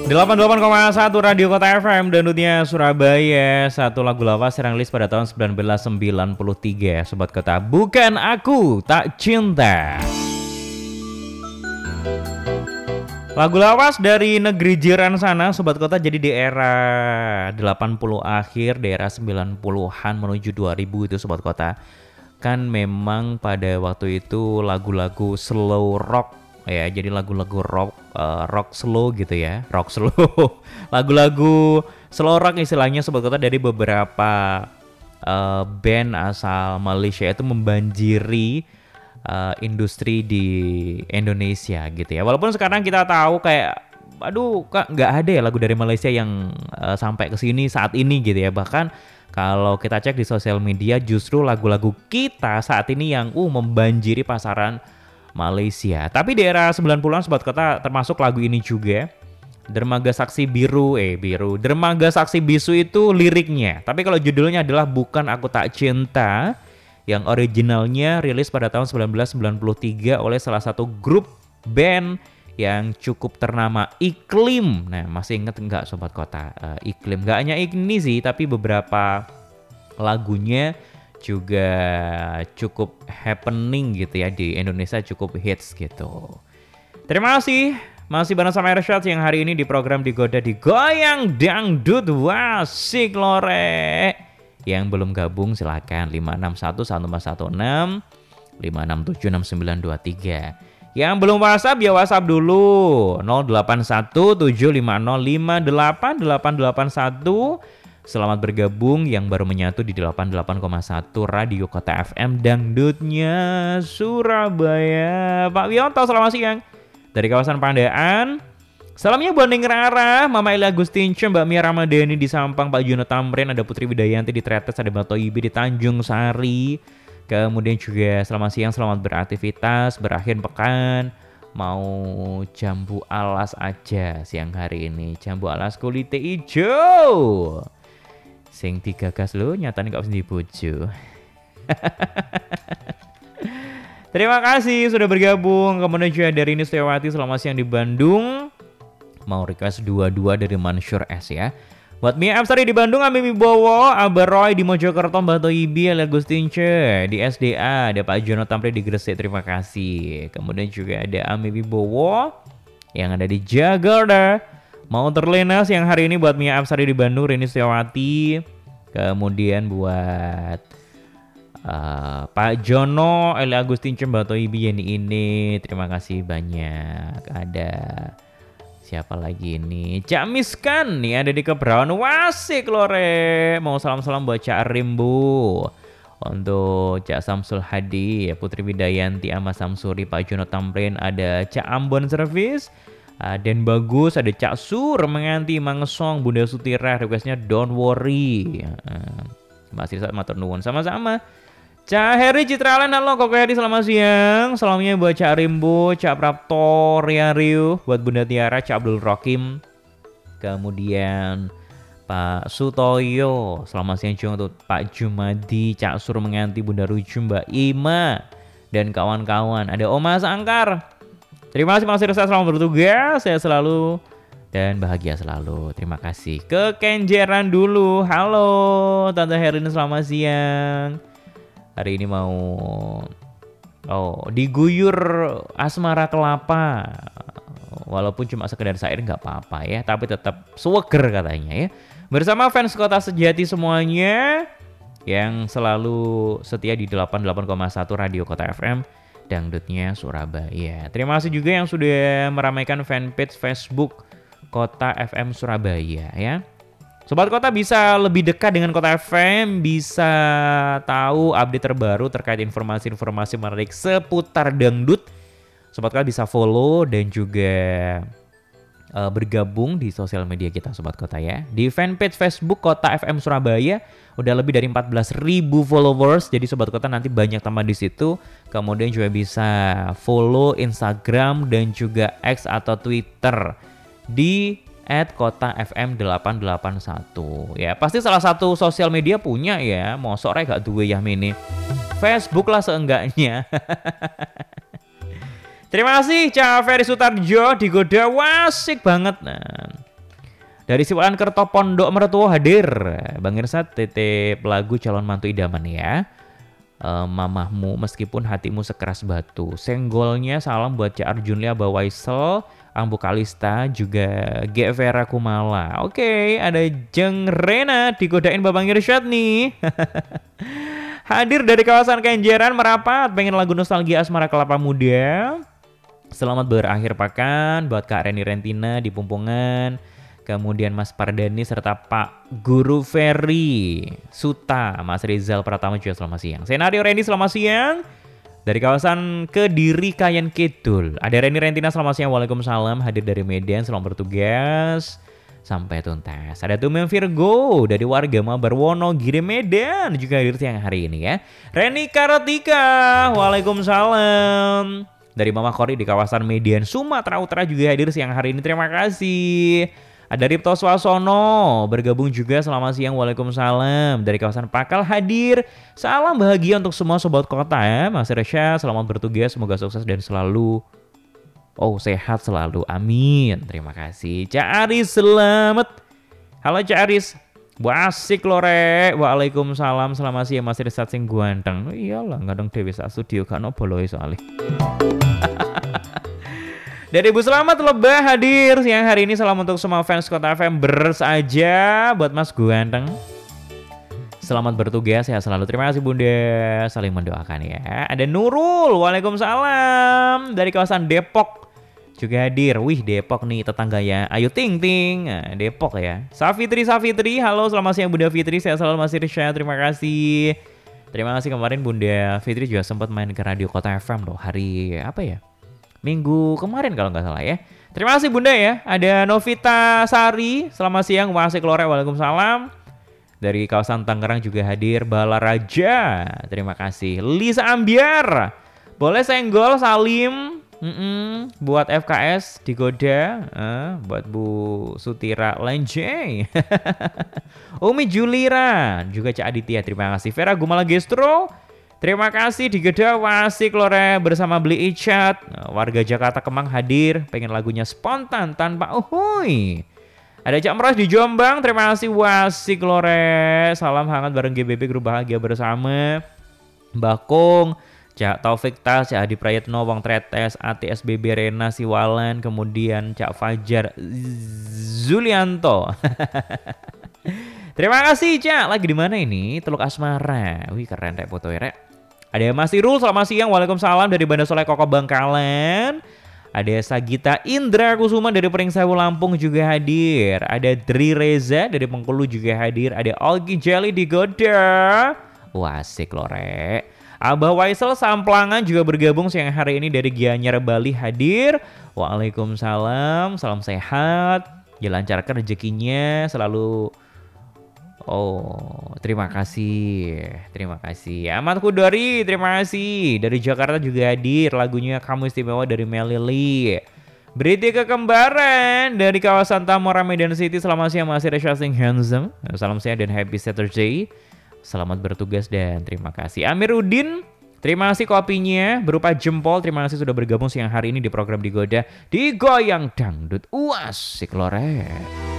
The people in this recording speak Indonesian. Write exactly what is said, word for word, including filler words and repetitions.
delapan puluh delapan koma satu Radio Kota F M Dangdutnya Surabaya. Satu lagu lawas yang rilis pada tahun seribu sembilan ratus sembilan puluh tiga. Sobat Kota, Bukan Aku Tak Cinta. Lagu lawas dari negeri jiran sana, Sobat Kota, jadi di era delapan puluh akhir, di era sembilan puluhan menuju dua ribu itu Sobat Kota. Kan memang pada waktu itu lagu-lagu slow rock ya, jadi lagu-lagu rock uh, rock slow gitu ya, rock slow. Lagu-lagu slow rock istilahnya Sobat Kota dari beberapa uh, band asal Malaysia itu membanjiri uh, industri di Indonesia gitu ya. Walaupun sekarang kita tahu kayak aduh kak nggak ada ya lagu dari Malaysia yang uh, sampai ke sini saat ini gitu ya. Bahkan kalau kita cek di sosial media justru lagu-lagu kita saat ini yang uh membanjiri pasaran Malaysia. Tapi di era sembilan puluhan Sobat Kota termasuk lagu ini juga. Dermaga Saksi Biru, eh biru. Dermaga Saksi Bisu itu liriknya. Tapi kalau judulnya adalah Bukan Aku Tak Cinta, yang originalnya rilis pada tahun seribu sembilan ratus sembilan puluh tiga oleh salah satu grup band yang cukup ternama, Iklim. Nah, masih inget nggak Sobat Kota? Uh, Iklim. Nggak hanya ini sih, tapi beberapa lagunya juga cukup happening gitu ya di Indonesia, cukup hits gitu. Terima kasih masih bareng sama Ersyad yang hari ini di program Digoda Digoyang Dangdut. Wasik lore. Yang belum gabung silakan lima enam satu satu empat satu enam lima enam tujuh enam sembilan dua tiga. Yang belum WhatsApp ya WhatsApp dulu nol delapan satu tujuh lima nol lima delapan delapan delapan satu. Selamat bergabung yang baru menyatu di delapan puluh delapan koma satu Radio Kota F M Dangdutnya Surabaya. Pak Wionto selamat siang dari kawasan Pandaan. Salamnya buat Ning Rara, Mama Eli Agustince, Mbak Mia Ramadhani di Sampang, Pak Juno Tamrin, ada Putri Widayanti di Tretes, ada Mbak Toibi di Tanjung Sari. Kemudian juga selamat siang, selamat beraktivitas, berakhir pekan. Mau jambu alas aja siang hari ini, jambu alas kulit hijau. Sing digagas lo nyatanya gak bisa dibujuk. Terima kasih sudah bergabung. Kemudian juga dari Nistiawati selamat siang di Bandung. Mau request dua-dua dari Mansur S ya. Buat Mia Amsari di Bandung, Ami Wibowo, Abaroy di Mojokerto, Mbak Toibi, Ali Agustince di S D A, ada Pak Jono Tampre di Gresik, terima kasih. Kemudian juga ada Ami Wibowo yang ada di Jakarta. Mau terlenas yang hari ini buat Mia Amsari di Bandung, Rini Setiawati. Kemudian buat uh, Pak Jono, Eli Agustince, Mbak Toibi, Yeni ini, terima kasih banyak. Ada siapa lagi ini? Cak Miskan nih ada di Kebrawan. Wasik lore. Mau salam-salam buat Cak Rimbu. Untuk Cak Samsul Hadi, Putri Widayanti, Ama Samsuri, Pak Jono Tamrin, ada Cak Ambon Service. Uh, Dan bagus ada Cak Sur menganti Mangesong, Bunda Sutira requestnya Don't Worry. Uh, masih saat matur nuwun sama-sama. Cak Heri Citralan, halo Koko Heri selamat siang. Salamnya buat Cak Rimbo, Cak Prapto, Ria Riu, buat Bunda Tiara, Cak Abdul Rokim. Kemudian Pak Sutoyo, selamat siang juga untuk Pak Jumadi, Cak Sur menganti Bunda Ruju, Mbak Ima, dan kawan-kawan. Ada Oma Sangkar. Terima kasih masih resah, selamat bertugas, saya selalu dan bahagia selalu. Terima kasih. Ke Kenjeran dulu. Halo Tante Herlina selamat siang. Hari ini mau oh diguyur asmara kelapa. Walaupun cuma sekedar syair nggak apa-apa ya, tapi tetap seger katanya ya. Bersama fans Kota Sejati semuanya yang selalu setia di delapan puluh delapan koma satu Radio Kota F M Dangdutnya Surabaya. Terima kasih juga yang sudah meramaikan fanpage Facebook Kota F M Surabaya ya. Sobat Kota bisa lebih dekat dengan Kota F M, bisa tahu update terbaru terkait informasi-informasi menarik seputar dangdut. Sobat Kota bisa follow dan juga uh, bergabung di sosial media kita Sobat Kota ya. Di fanpage Facebook Kota F M Surabaya udah lebih dari empat belas ribu followers. Jadi Sobat Kota nanti banyak tambah di situ. Kemudian juga bisa follow Instagram dan juga X atau Twitter di at kota f m delapan delapan satu. Ya, pasti salah satu sosial media punya ya. Mosok rek gak duwe ya mini. Facebook lah seenggaknya. Terima kasih Cak Ferry Sutarjo, digoda wasik banget. Nah, Dari Siwalan Kerto Pondok Mertua hadir. Bang Irsa titip lagu calon mantu idaman ya. Uh, mamahmu meskipun hatimu sekeras batu. Senggolnya salam buat Cak Arjun Lia Bawaisel, Ambu Kalista, juga G Vera Kumala. Oke, okay, ada Jeng Rena digodain Babang Irsyad nih. Hadir dari kawasan Kenjeran Merapat, pengen lagu nostalgia asmara kelapa muda. Selamat berakhir pekan buat Kak Reni Rentina di Pumpungan. Kemudian Mas Pardani serta Pak Guru Ferry Suta, Mas Rizal Pratama juga selamat siang. Senario Reni selamat siang. Dari kawasan Kediri Kayan Kidul. Ada Reni Rentina selamat siang. Waalaikumsalam. Hadir dari Medan, selamat bertugas sampai tuntas. Ada Tumem Virgo dari warga Mabarwono Giri Medan juga hadir siang hari ini ya. Reni Karatika, waalaikumsalam. Dari Mama Kori di kawasan Medan Sumatera Utara juga hadir siang hari ini. Terima kasih. Ada Ripto Swasono bergabung juga selamat siang. Waalaikumsalam. Dari kawasan Pakal hadir. Salam bahagia untuk semua sobat kota ya. Mas Resya selamat bertugas, semoga sukses dan selalu oh sehat selalu. Amin. Terima kasih. Cak Aris selamat. Halo Cak Aris. Bu asik lore. Waalaikumsalam. Selamat siang Mas Risat sing guanteng. Oh, iyalah ngadong Dewi sak studio kan boleh soalnya. Dari Ibu Selamat Lebah hadir siang hari ini. Salam untuk semua fans Kota F M bersaja. Buat Mas Guanteng, selamat bertugas ya selalu. Terima kasih Bunda. Saling mendoakan ya. Ada Nurul, waalaikumsalam. Dari kawasan Depok juga hadir. Wih Depok nih tetangganya Ayu Ting Ting. Nah, Depok ya. Safitri Safitri, halo selamat siang Bunda Fitri. Saya selalu masih Risha. Terima kasih. Terima kasih kemarin Bunda Fitri juga sempat main ke Radio Kota F M loh. Hari apa ya? Minggu kemarin kalau nggak salah ya. Terima kasih Bunda ya. Ada Novita Sari, selamat siang. Wasik Lore, waalaikumsalam. Dari kawasan Tangerang juga hadir Bala Raja. Terima kasih. Lisa Ambiar, boleh senggol Salim. Mm-mm. Buat F K S digoda. Eh, buat Bu Sutira Lenje. Umi Julira, juga Cak Aditya. Terima kasih. Vera Gumala Gestro, terima kasih di Geda. Wasik Lore bersama Beli Icat. Warga Jakarta Kemang hadir, pengen lagunya spontan tanpa uhuy. Ada Cak Meros di Jombang, terima kasih Wasik Lore. Salam hangat bareng G B B Grup Bahagia Bersama. Bakung, Cak Taufik Tas, Cak Adi Prayetno, Wong Tretes, A T S B B Rena Siwalan, kemudian Cak Fajar Zulianto. Terima kasih Cak. Lagi di mana ini? Teluk Asmara. Wih keren rek foto rek. Ada Mas Irul, selamat siang. Waalaikumsalam dari Banda Soleh Koko Bangkalan. Ada Sagita Indra Kusuma dari Peringsewu Lampung juga hadir. Ada Dri Reza dari Bengkulu juga hadir. Ada Olgi Jelly di Goda. Wah asik loh rek. Abah Waisel Samplangan juga bergabung siang hari ini dari Gianyar Bali hadir. Waalaikumsalam. Salam sehat. Dilancarkan rezekinya selalu. Oh, terima kasih. Terima kasih. Ahmad Kudori, terima kasih. Dari Jakarta juga hadir. Lagunya Kamu Istimewa dari Melili. Beriti Kekembaran dari kawasan Tamora Medan City. Selamat siang Mas Resha Sing Handsome. Salam sehat dan happy Saturday. Selamat bertugas dan terima kasih. Amiruddin, terima kasih kopinya berupa jempol. Terima kasih sudah bergabung siang hari ini di program Digoda Digoyang Dangdut. Uas, si Lore.